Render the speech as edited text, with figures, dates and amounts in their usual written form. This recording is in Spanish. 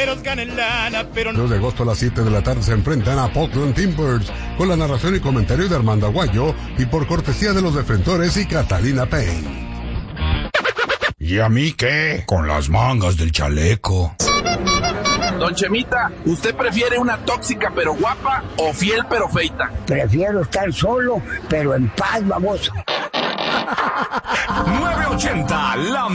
peloteros ganen lana, pero 2 de agosto a las 7 de la tarde se enfrentan a Portland Timbers, con la narración y comentario de Armando Aguayo, y por cortesía de los defensores y Catalina Payne. ¿Y a mí qué? Con las mangas del chaleco. Don Chemita, ¿usted prefiere una tóxica pero guapa o fiel pero feita? Prefiero estar solo, pero en paz, baboso. 980, la